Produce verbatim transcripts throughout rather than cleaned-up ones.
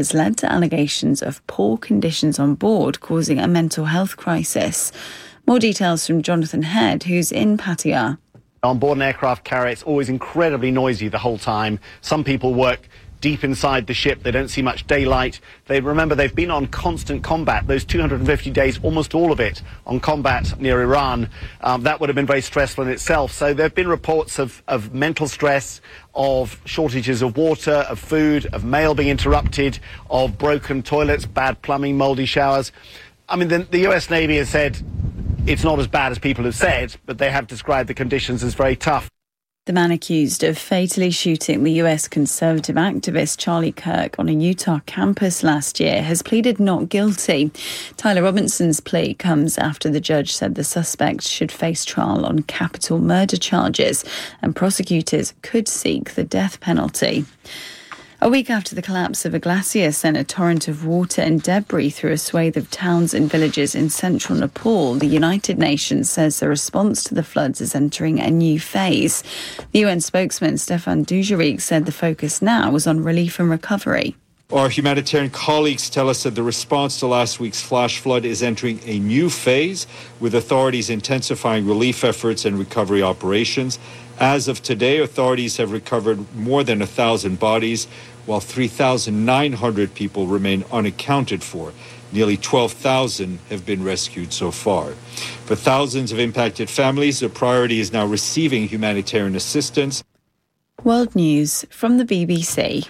has led to allegations of poor conditions on board, causing a mental health crisis. More details from Jonathan Head, who's in Pattaya. On board an aircraft carrier, it's always incredibly noisy the whole time. Some people work deep inside the ship. They don't see much daylight. They remember they've been on constant combat, those two hundred fifty days, almost all of it on combat near Iran. Um, that would have been very stressful in itself. So there have been reports of, of mental stress, of shortages of water, of food, of mail being interrupted, of broken toilets, bad plumbing, mouldy showers. I mean, the, the U S Navy has said it's not as bad as people have said, but they have described the conditions as very tough. The man accused of fatally shooting the U S conservative activist Charlie Kirk on a Utah campus last year has pleaded not guilty. Tyler Robinson's plea comes after the judge said the suspect should face trial on capital murder charges and prosecutors could seek the death penalty. A week after the collapse of a glacier sent a torrent of water and debris through a swathe of towns and villages in central Nepal, the United Nations says the response to the floods is entering a new phase. The U N spokesman Stefan Dujarric said the focus now was on relief and recovery. Our humanitarian colleagues tell us that the response to last week's flash flood is entering a new phase, with authorities intensifying relief efforts and recovery operations. As of today, authorities have recovered more than a thousand bodies, while three thousand nine hundred people remain unaccounted for. Nearly twelve thousand have been rescued so far. For thousands of impacted families, the priority is now receiving humanitarian assistance. World News from the B B C.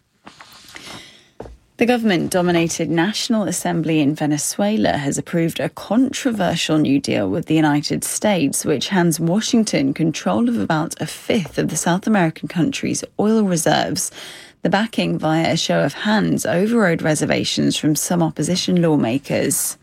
The government-dominated National Assembly in Venezuela has approved a controversial new deal with the United States, which hands Washington control of about a fifth of the South American country's oil reserves. The backing via a show of hands overrode reservations from some opposition lawmakers.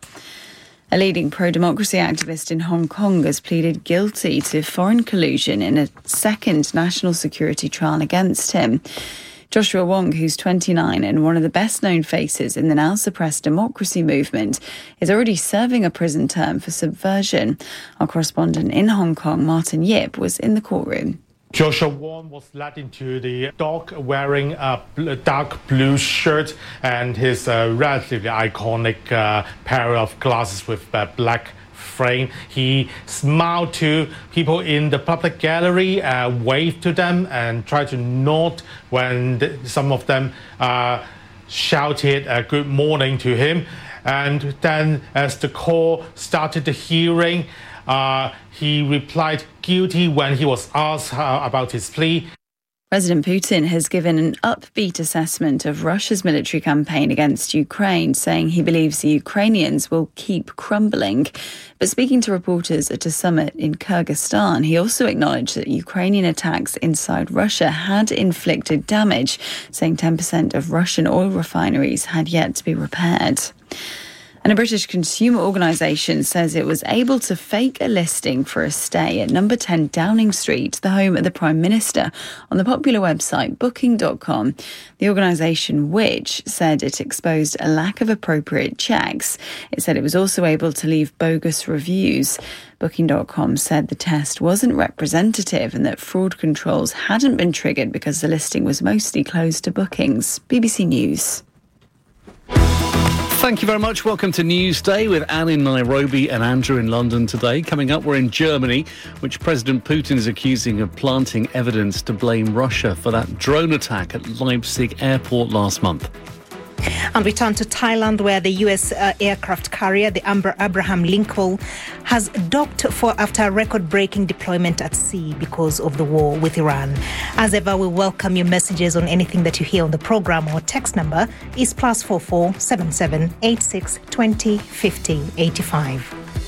A leading pro-democracy activist in Hong Kong has pleaded guilty to foreign collusion in a second national security trial against him. Joshua Wong, who's twenty-nine and one of the best-known faces in the now-suppressed democracy movement, is already serving a prison term for subversion. Our correspondent in Hong Kong, Martin Yip, was in the courtroom. Joshua Wong was led into the dock wearing a dark blue shirt and his uh, relatively iconic uh, pair of glasses with uh, black frame. He smiled to people in the public gallery, uh, waved to them and tried to nod when th- some of them uh, shouted uh, good morning to him. And then as the court started the hearing, uh, he replied guilty when he was asked uh, about his plea. President Putin has given an upbeat assessment of Russia's military campaign against Ukraine, saying he believes the Ukrainians will keep crumbling. But speaking to reporters at a summit in Kyrgyzstan, he also acknowledged that Ukrainian attacks inside Russia had inflicted damage, saying ten percent of Russian oil refineries had yet to be repaired. And a British consumer organisation says it was able to fake a listing for a stay at number ten Downing Street, the home of the Prime Minister, on the popular website booking dot com. The organisation, which said it exposed a lack of appropriate checks, it said it was also able to leave bogus reviews. booking dot com said the test wasn't representative and that fraud controls hadn't been triggered because the listing was mostly closed to bookings. B B C News. Thank you very much. Welcome to Newsday with Anne in Nairobi and Andrew in London today. Coming up, we're in Germany, which President Putin is accusing of planting evidence to blame Russia for that drone attack at Leipzig airport last month. And we turn to Thailand, where the U S uh, aircraft carrier, the Abraham Lincoln, has docked for after a record-breaking deployment at sea because of the war with Iran. As ever, we welcome your messages on anything that you hear on the program. Our text number is plus four four seven seven eight six twenty fifty eighty five.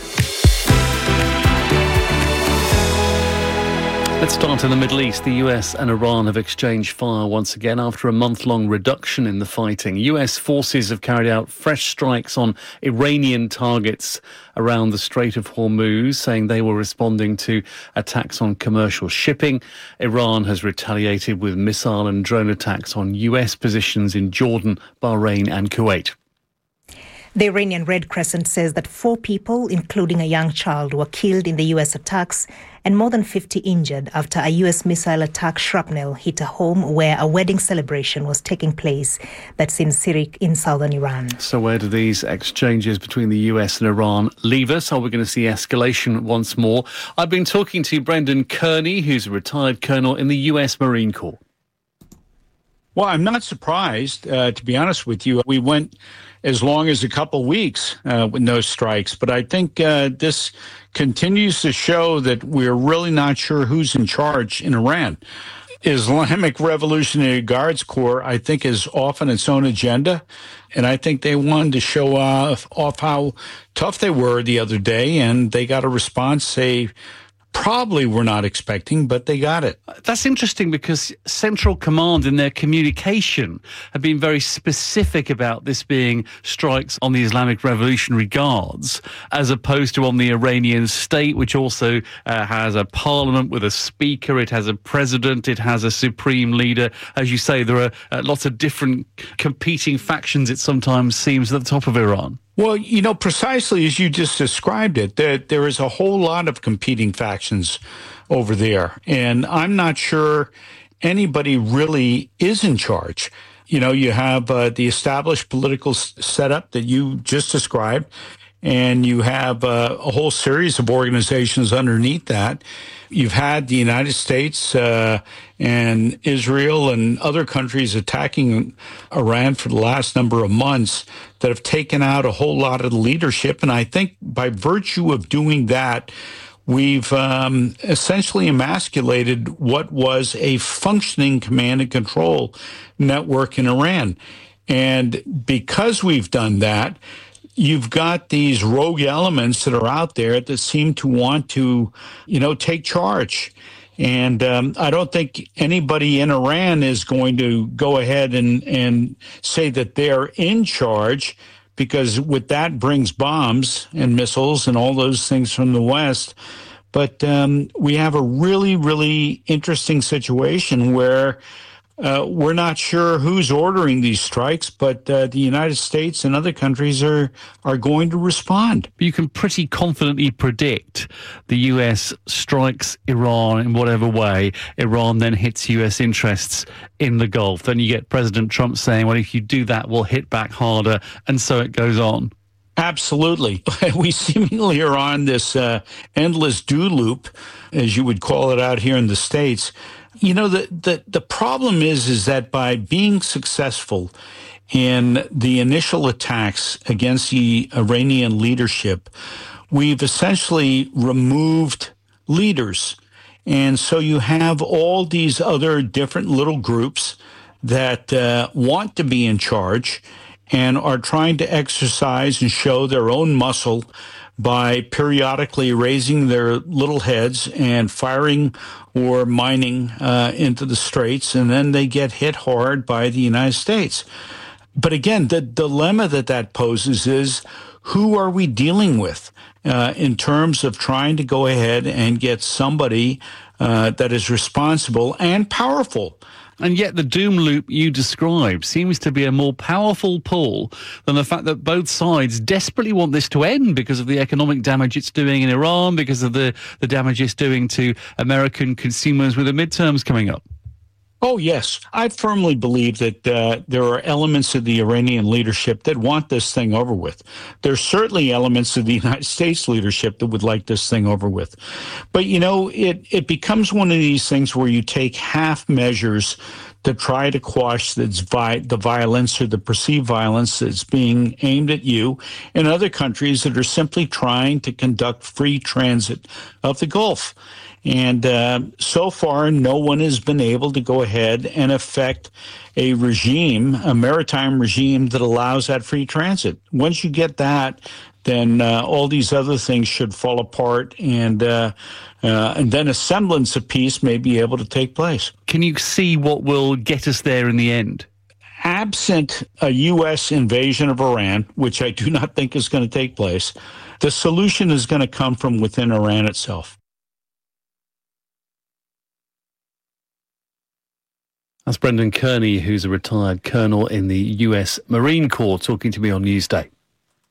Let's start in the Middle East. The U S and Iran have exchanged fire once again after a month-long reduction in the fighting. U S forces have carried out fresh strikes on Iranian targets around the Strait of Hormuz, saying they were responding to attacks on commercial shipping. Iran has retaliated with missile and drone attacks on U S positions in Jordan, Bahrain and Kuwait. The Iranian Red Crescent says that four people, including a young child, were killed in the U S attacks and more than fifty injured after a U S missile attack shrapnel hit a home where a wedding celebration was taking place. That's in Sirik in southern Iran. So where do these exchanges between the U S and Iran leave us? Are we going to see escalation once more? I've been talking to Brendan Kearney, who's a retired colonel in the U S Marine Corps. Well, I'm not surprised, uh, to be honest with you. We went as long as a couple weeks uh, with no strikes, but I think uh, this continues to show that we're really not sure who's in charge in Iran. Islamic Revolutionary Guards Corps, I think, is off on its own agenda, and I think they wanted to show off, off how tough they were the other day, and they got a response they probably were not expecting, but they got it. That's interesting because Central Command in their communication have been very specific about this being strikes on the Islamic Revolutionary Guards as opposed to on the Iranian state, which also uh, has a parliament with a speaker, it has a president, it has a supreme leader. As you say, there are uh, lots of different competing factions, it sometimes seems, at the top of Iran. Well, you know, precisely as you just described it, there, there is a whole lot of competing factions over there. And I'm not sure anybody really is in charge. You know, you have uh, the established political s- setup that you just described, and you have uh, a whole series of organizations underneath that. You've had the United States uh, and Israel and other countries attacking Iran for the last number of months that have taken out a whole lot of the leadership. And I think by virtue of doing that, we've um, essentially emasculated what was a functioning command and control network in Iran. And because we've done that, you've got these rogue elements that are out there that seem to want to, you know, take charge. And um, I don't think anybody in Iran is going to go ahead and, and say that they're in charge, because with that brings bombs and missiles and all those things from the West. But um, we have a really, really interesting situation where Uh, we're not sure who's ordering these strikes, but uh, the United States and other countries are are going to respond. You can pretty confidently predict the U S strikes Iran in whatever way. Iran then hits U S interests in the Gulf. Then you get President Trump saying, well, if you do that, we'll hit back harder. And so it goes on. Absolutely. We seemingly are on this uh, endless do loop, as you would call it out here in the States. You know, the, the, the problem is, is that by being successful in the initial attacks against the Iranian leadership, we've essentially removed leaders. And so you have all these other different little groups that uh, want to be in charge and are trying to exercise and show their own muscle by periodically raising their little heads and firing or mining uh, into the straits, and then they get hit hard by the United States. But again, the dilemma that that poses is, who are we dealing with uh, in terms of trying to go ahead and get somebody uh, that is responsible and powerful? And yet the doom loop you describe seems to be a more powerful pull than the fact that both sides desperately want this to end because of the economic damage it's doing in Iran, because of the, the damage it's doing to American consumers with the midterms coming up. Oh, yes. I firmly believe that uh, there are elements of the Iranian leadership that want this thing over with. There's certainly elements of the United States leadership that would like this thing over with. But, you know, it, it becomes one of these things where you take half measures to try to quash this vi- the violence or the perceived violence that's being aimed at you in other countries that are simply trying to conduct free transit of the Gulf. And uh, so far, no one has been able to go ahead and effect a regime, a maritime regime that allows that free transit. Once you get that, then uh, all these other things should fall apart, and uh, uh, and then a semblance of peace may be able to take place. Can you see what will get us there in the end? Absent a U S invasion of Iran, which I do not think is going to take place, the solution is going to come from within Iran itself. That's Brendan Kearney, who's a retired colonel in the U S Marine Corps, talking to me on Newsday.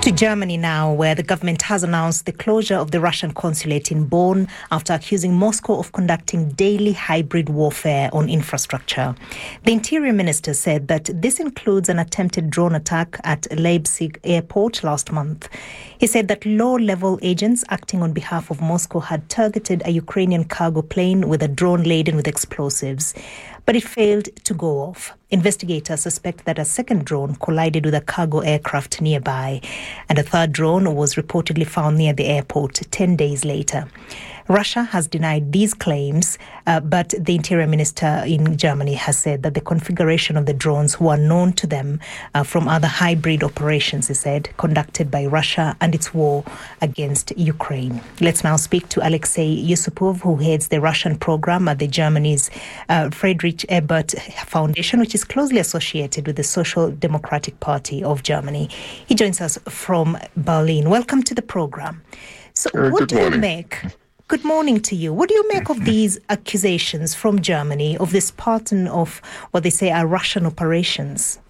To Germany now, where the government has announced the closure of the Russian consulate in Bonn after accusing Moscow of conducting daily hybrid warfare on infrastructure. The Interior Minister said that this includes an attempted drone attack at Leipzig airport last month. He said that low-level agents acting on behalf of Moscow had targeted a Ukrainian cargo plane with a drone laden with explosives, but it failed to go off. Investigators suspect that a second drone collided with a cargo aircraft nearby, and a third drone was reportedly found near the airport ten days later. Russia has denied these claims, uh, but the Interior Minister in Germany has said that the configuration of the drones were known to them uh, from other hybrid operations, he said, conducted by Russia and its war against Ukraine. Let's now speak to Alexei Yusupov, who heads the Russian program at the Germany's uh, Friedrich Ebert Foundation, which is closely associated with the Social Democratic Party of Germany. He joins us from Berlin. Welcome to the program. So uh, what do morning. you make? Good morning to you. What do you make of these accusations from Germany of this pattern of what they say are Russian operations?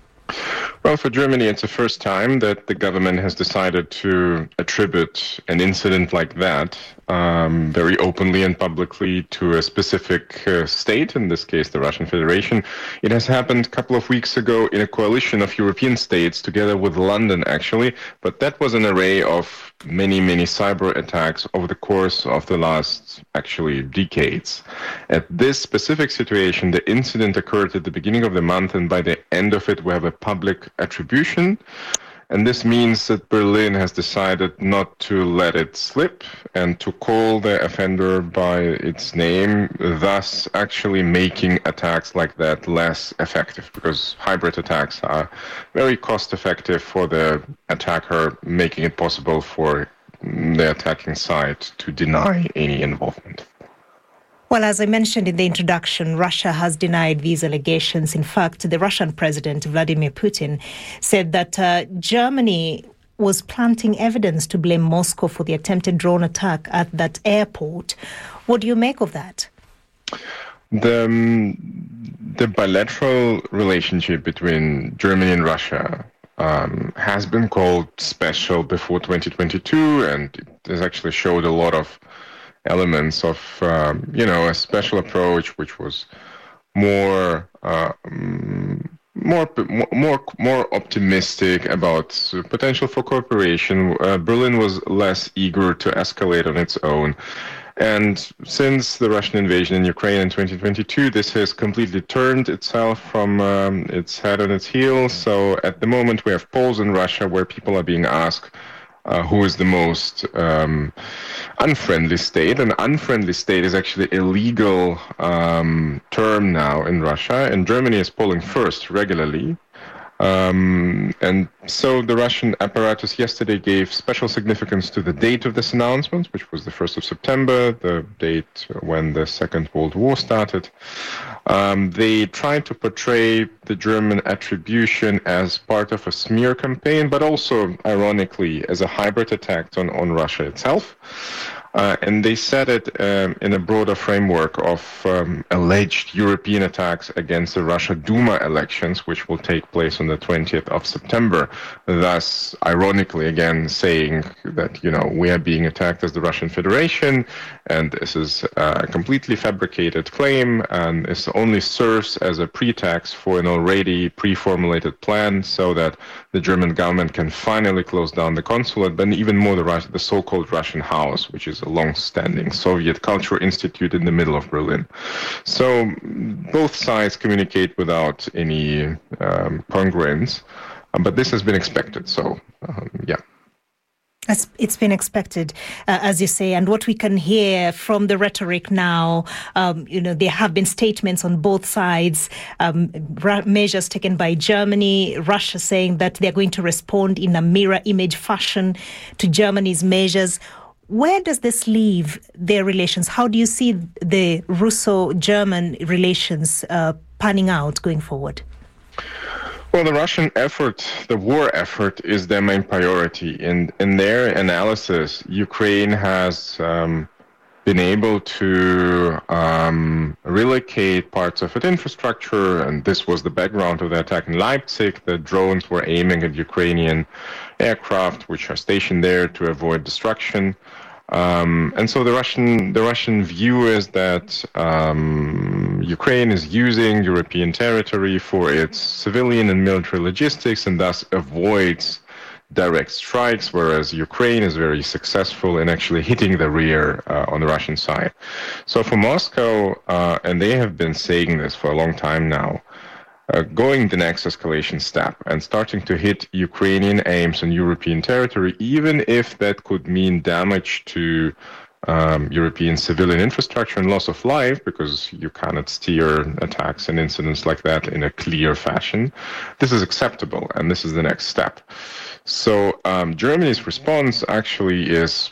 Well, for Germany, it's the first time that the government has decided to attribute an incident like that um, very openly and publicly to a specific uh, state, in this case, the Russian Federation. It has happened a couple of weeks ago in a coalition of European states, together with London, actually, but that was an array of many, many cyber attacks over the course of the last, actually, decades. At this specific situation, the incident occurred at the beginning of the month, and by the end of it, we have a public attribution. And this means that Berlin has decided not to let it slip and to call the offender by its name, thus actually making attacks like that less effective, because hybrid attacks are very cost-effective for the attacker, making it possible for the attacking side to deny any involvement. Well, as I mentioned in the introduction, Russia has denied these allegations. In fact, the Russian President, Vladimir Putin, said that uh, Germany was planting evidence to blame Moscow for the attempted drone attack at that airport. What do you make of that? The, um, the bilateral relationship between Germany and Russia um, has been called special before twenty twenty-two, and it has actually showed a lot of elements of, um, you know, a special approach, which was more, uh, more, more, more optimistic about potential for cooperation. Uh, Berlin was less eager to escalate on its own. And since the Russian invasion in Ukraine in twenty twenty-two, this has completely turned itself from um, its head on its heels. So at the moment, we have polls in Russia where people are being asked, Uh, who is the most um, unfriendly state. An unfriendly state is actually a legal um, term now in Russia, and Germany is polling first regularly. Um, and so the Russian apparatus yesterday gave special significance to the date of this announcement, which was the first of September, the date when the Second World War started. Um, they tried to portray the German attribution as part of a smear campaign, but also, ironically, as a hybrid attack on, on Russia itself. Uh, and they said it um, in a broader framework of um, alleged European attacks against the Russia Duma elections, which will take place on the twentieth of September. Thus, ironically, again, saying that, you know, we are being attacked as the Russian Federation, and this is a completely fabricated claim, and this only serves as a pretext for an already pre-formulated plan so that the German government can finally close down the consulate, but even more the, Rus- the so-called Russian House, which is a long-standing Soviet cultural institute in the middle of Berlin. So both sides communicate without any um, congruence, um, but this has been expected. So, um, yeah. It's, it's been expected, uh, as you say, and what we can hear from the rhetoric now, um, you know, there have been statements on both sides, um, ra- measures taken by Germany, Russia saying that they're going to respond in a mirror image fashion to Germany's measures. Where does this leave their relations? How do you see the Russo-German relations uh, panning out going forward? Well, the Russian effort, the war effort, is their main priority. In in their analysis, Ukraine has um, been able to um, relocate parts of its infrastructure, and this was the background of the attack in Leipzig. The drones were aiming at Ukrainian aircraft, which are stationed there to avoid destruction. Um, and so the Russian the Russian view is that um, Ukraine is using European territory for its civilian and military logistics, and thus avoids direct strikes, whereas Ukraine is very successful in actually hitting the rear uh, on the Russian side. So for Moscow, uh, and they have been saying this for a long time now, uh, going the next escalation step and starting to hit Ukrainian aims on European territory, even if that could mean damage to um, European civilian infrastructure and loss of life, because you cannot steer attacks and incidents like that in a clear fashion, this is acceptable, and this is the next step. So um, Germany's response actually is,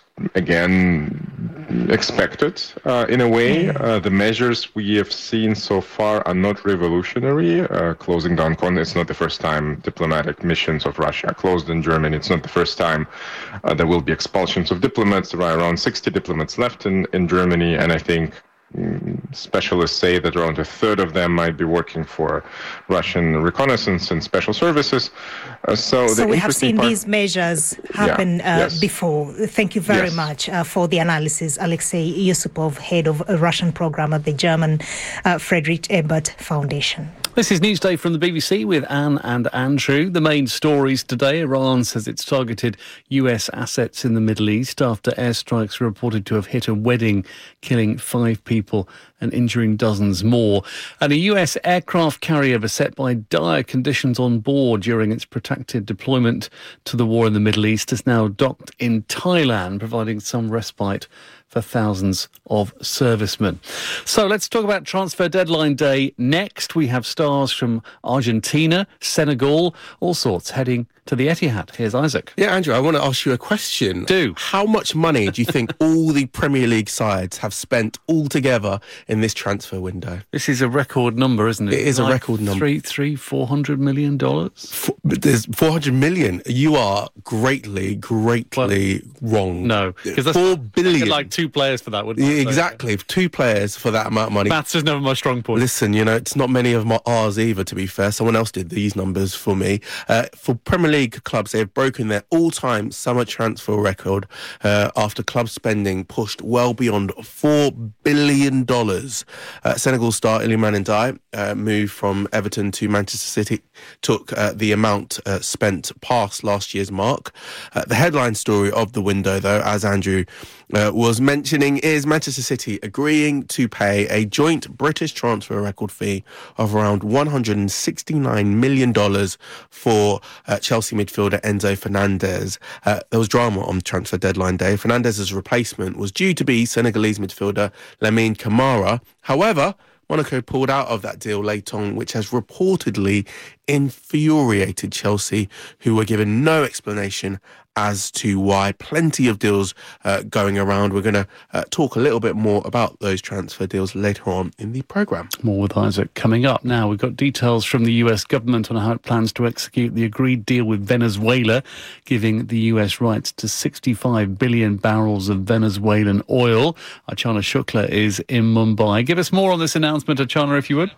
again, expected uh, in a way. Uh, the measures we have seen so far are not revolutionary. Uh, closing down, con- it's not the first time diplomatic missions of Russia are closed in Germany. It's not the first time uh, there will be expulsions of diplomats. There are around sixty diplomats left in, in Germany, and I think specialists say that around a third of them might be working for Russian reconnaissance and special services. Uh, so so the we have seen part... these measures happen yeah, uh, yes. before. Thank you very yes. much uh, for the analysis, Alexei Yusupov, head of a Russian program at the German uh, Friedrich Ebert Foundation. This is Newsday from the B B C with Anne and Andrew. The main stories today: Iran says it's targeted U S assets in the Middle East after airstrikes were reported to have hit a wedding, killing five people and injuring dozens more. And a U S aircraft carrier beset by dire conditions on board during its protracted deployment to the war in the Middle East has now docked in Thailand, providing some respite for thousands of servicemen. So let's talk about transfer deadline day next. We have stars from Argentina, Senegal, all sorts heading to the Etihad. Here's Isaac. Yeah, Andrew, I want to ask you a question. Do. How much money do you think all the Premier League sides have spent all together in this transfer window? This is a record number, isn't it? It is like a record number. Three, three, four hundred million dollars? For, there's four hundred million. You are greatly, greatly well, wrong. No, because that's four billion. Like two players for that, wouldn't Yeah, it? exactly. Two players for that amount of money. Maths is never my strong point. Listen, you know, it's not many of my ours either, to be fair. Someone else did these numbers for me. Uh, for Premier League clubs, they have broken their all-time summer transfer record uh, after club spending pushed well beyond four billion dollars. Uh, Senegal star Iliman Ndiaye uh, moved from Everton to Manchester City, took uh, the amount uh, spent past last year's mark. Uh, the headline story of the window, though, as Andrew uh, was mentioning, is Manchester City agreeing to pay a joint British transfer record fee of around one hundred sixty-nine million dollars for uh, Chelsea midfielder Enzo Fernandez. Uh, there was drama on transfer deadline day. Fernandez's replacement was due to be Senegalese midfielder Lamine Camara. However, Monaco pulled out of that deal late on, which has reportedly infuriated Chelsea, who were given no explanation as to why. Plenty of deals uh, going around. We're going to uh, talk a little bit more about those transfer deals later on in the programme. More with Isaac coming up. Now, we've got details from the U S government on how it plans to execute the agreed deal with Venezuela, giving the U S rights to sixty-five billion barrels of Venezuelan oil. Achana Shukla is in Mumbai. Give us more on this announcement, Achana, if you would.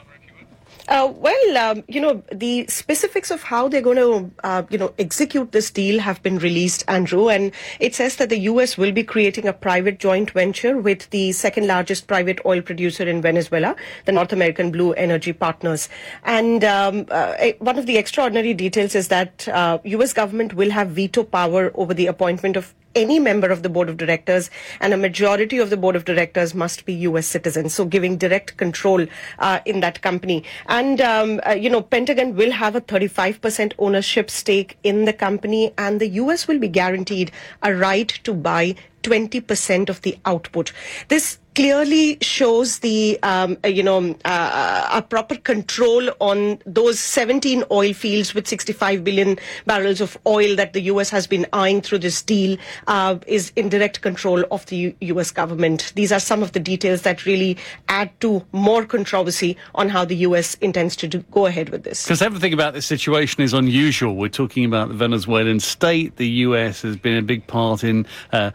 Uh, well, um, you know, the specifics of how they're going to, uh, you know, execute this deal have been released, Andrew, and it says that the U S will be creating a private joint venture with the second largest private oil producer in Venezuela, the North American Blue Energy Partners. And um, uh, one of the extraordinary details is that uh, U S government will have veto power over the appointment of any member of the board of directors, and a majority of the board of directors must be U S citizens, so giving direct control uh, in that company. And, um, uh, you know, Pentagon will have a thirty-five percent ownership stake in the company, and the U S will be guaranteed a right to buy twenty percent of the output. This clearly shows the, um, uh, you know, uh, a proper control on those seventeen oil fields with sixty-five billion barrels of oil that the U S has been eyeing through this deal, uh, is in direct control of the U S government. These are some of the details that really add to more controversy on how the U S intends to do, go ahead with this. Because everything about this situation is unusual. We're talking about the Venezuelan state. The U S has been a big part in uh, changing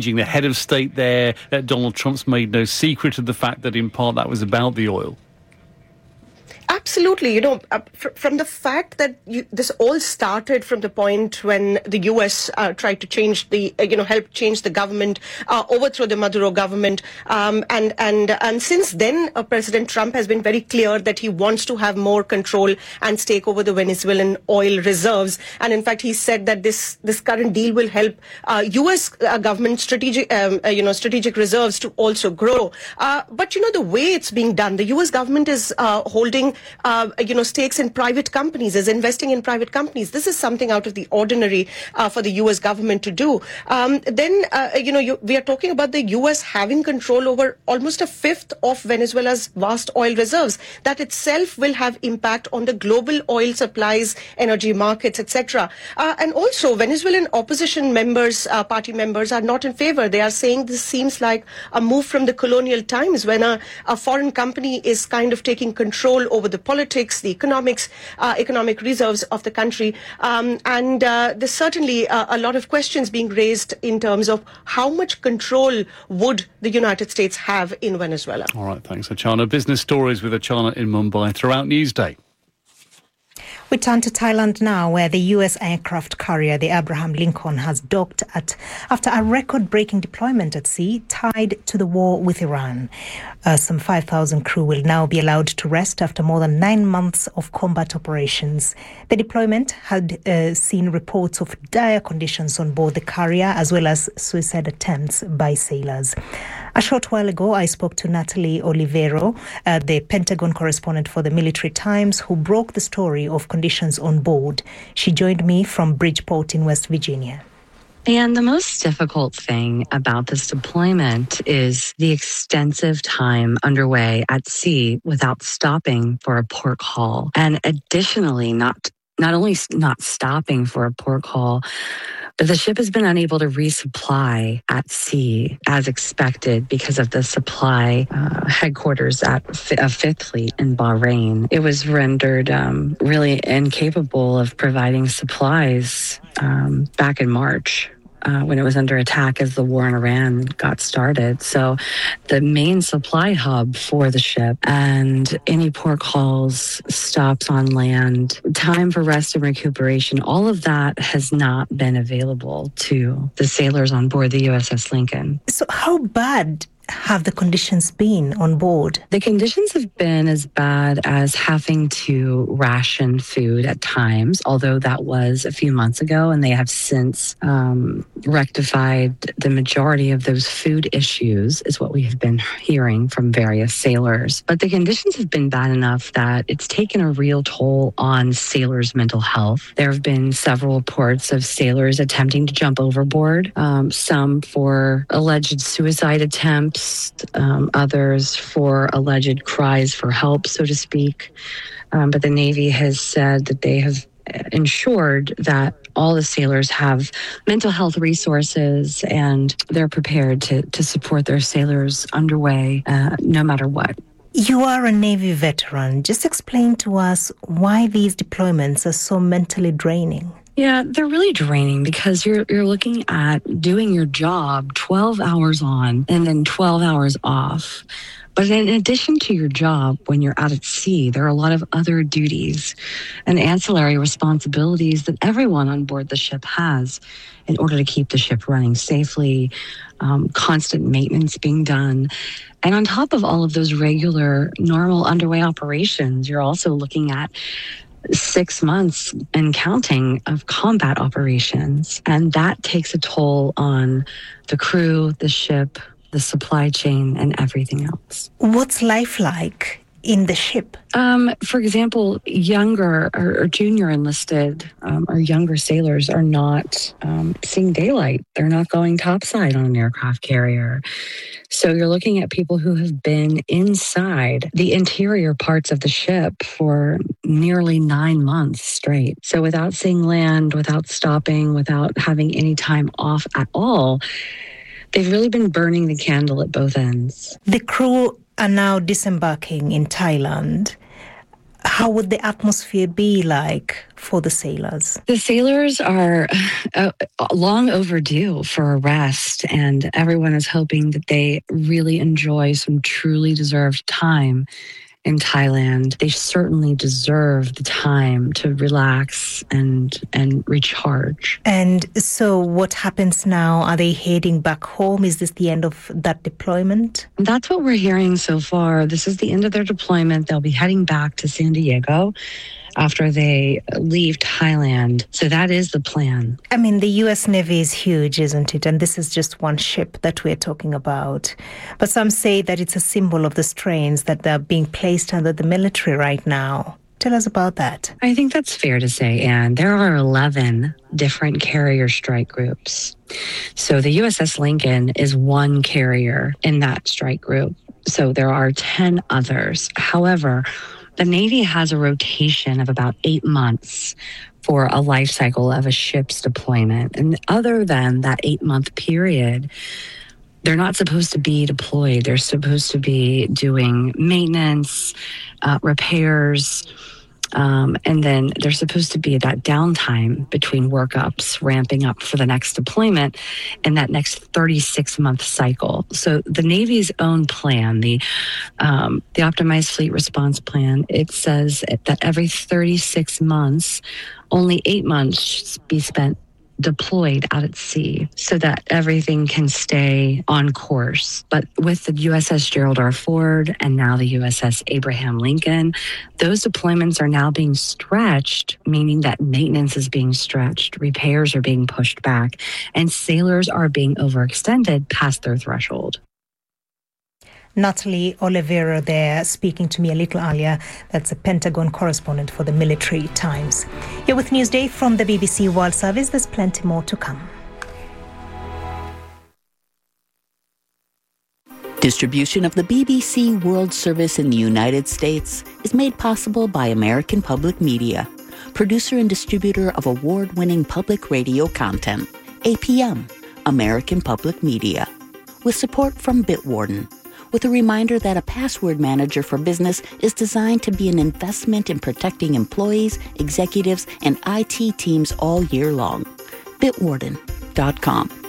changing the head of state there. Uh, Donald Trump's made no secret of the fact that in part that was about the oil. Absolutely. You know, uh, fr- from the fact that you, this all started from the point when the U S uh, tried to change the, uh, you know, help change the government, uh, overthrow the Maduro government. Um, and, and, and since then, uh, President Trump has been very clear that he wants to have more control and stake over the Venezuelan oil reserves. And in fact, he said that this, this current deal will help uh, U S uh, government strategic, um, uh, you know, strategic reserves to also grow. Uh, but, you know, the way it's being done, the U S government is uh, holding Uh, you know, stakes in private companies, is investing in private companies. This is something out of the ordinary uh, for the U S government to do. Um, then, uh, you know, you, we are talking about the U S having control over almost a fifth of Venezuela's vast oil reserves. That itself will have impact on the global oil supplies, energy markets, et cetera. Uh, and also, Venezuelan opposition members, uh, party members, are not in favor. They are saying this seems like a move from the colonial times when a, a foreign company is kind of taking control over the politics, the economics, uh, economic reserves of the country. Um, and uh, there's certainly uh, a lot of questions being raised in terms of how much control would the United States have in Venezuela. All right, thanks, Achana. Business stories with Achana in Mumbai throughout Newsday. We turn to Thailand now, where the U S aircraft carrier, the Abraham Lincoln, has docked at after a record-breaking deployment at sea tied to the war with Iran. Uh, some five thousand crew will now be allowed to rest after more than nine months of combat operations. The deployment had uh, seen reports of dire conditions on board the carrier, as well as suicide attempts by sailors. A short while ago, I spoke to Natalie Olivero, uh, the Pentagon correspondent for the Military Times, who broke the story of conditions on board. She joined me from Bridgeport in West Virginia. And the most difficult thing about this deployment is the extensive time underway at sea without stopping for a port call. And additionally, not not only not stopping for a port call, but the ship has been unable to resupply at sea as expected because of the supply uh, headquarters at F- Fifth Fleet in Bahrain. It was rendered um, really incapable of providing supplies um, back in March. Uh, when it was under attack as the war in Iran got started. So the main supply hub for the ship and any port calls, stops on land, time for rest and recuperation, all of that has not been available to the sailors on board the U S S Lincoln. So how bad have the conditions been on board? The conditions have been as bad as having to ration food at times, although that was a few months ago, and they have since um, rectified the majority of those food issues, is what we have been hearing from various sailors. But the conditions have been bad enough that it's taken a real toll on sailors' mental health. There have been several reports of sailors attempting to jump overboard, um, some for alleged suicide attempts, Um, others for alleged cries for help, so to speak. Um, but the Navy has said that they have ensured that all the sailors have mental health resources and they're prepared to, to support their sailors underway uh, no matter what. You are a Navy veteran. Just explain to us why these deployments are so mentally draining. Yeah, they're really draining because you're you're looking at doing your job twelve hours on and then twelve hours off. But in addition to your job, when you're out at sea, there are a lot of other duties and ancillary responsibilities that everyone on board the ship has in order to keep the ship running safely, um, constant maintenance being done. And on top of all of those regular, normal underway operations, you're also looking at six months and counting of combat operations. And that takes a toll on the crew, the ship, the supply chain, and everything else. What's life like in the ship? Um, for example, younger or, or junior enlisted um, or younger sailors are not um, seeing daylight. They're not going topside on an aircraft carrier. So you're looking at people who have been inside the interior parts of the ship for nearly nine months straight. So without seeing land, without stopping, without having any time off at all, they've really been burning the candle at both ends. The crew are now disembarking in Thailand. How would the atmosphere be like for the sailors? The sailors are uh, long overdue for a rest, and everyone is hoping that they really enjoy some truly deserved time in Thailand. They certainly deserve the time to relax and and recharge. And so what happens now? Are they heading back home? Is this the end of that deployment? That's what we're hearing so far. This is the end of their deployment. They'll be heading back to San Diego after they leave Thailand. So that is the plan. I mean, the U S Navy is huge, isn't it? And this is just one ship that we're talking about. But some say that it's a symbol of the strains that are being placed under the military right now. Tell us about that. I think that's fair to say, Anne. There are eleven different carrier strike groups. So the U S S Lincoln is one carrier in that strike group. So there are ten others. However, the Navy has a rotation of about eight months for a life cycle of a ship's deployment. And other than that eight-month period, they're not supposed to be deployed. They're supposed to be doing maintenance, uh, repairs, um, and then there's supposed to be that downtime between workups, ramping up for the next deployment and that next thirty-six month cycle. So the Navy's own plan, the um, the Optimized Fleet Response Plan, it says that every thirty-six months, only eight months should be spent deployed out at sea so that everything can stay on course. But with the U S S Gerald R. Ford and now the U S S Abraham Lincoln, those deployments are now being stretched, meaning that maintenance is being stretched, repairs are being pushed back, and sailors are being overextended past their threshold. Natalie Oliveira there speaking to me a little earlier. That's a Pentagon correspondent for the Military Times. You're with Newsday from the B B C World Service. There's plenty more to come. Distribution of the B B C World Service in the United States is made possible by American Public Media, producer and distributor of award-winning public radio content. A P M, American Public Media, with support from Bitwarden, with a reminder that a password manager for business is designed to be an investment in protecting employees, executives, and I T teams all year long. Bitwarden dot com.